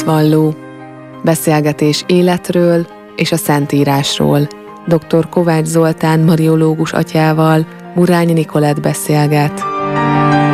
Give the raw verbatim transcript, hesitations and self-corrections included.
hitvalló. Beszélgetés életről és a Szentírásról. doktor Kovács Zoltán mariológus atyával Murányi Nikolett beszélget.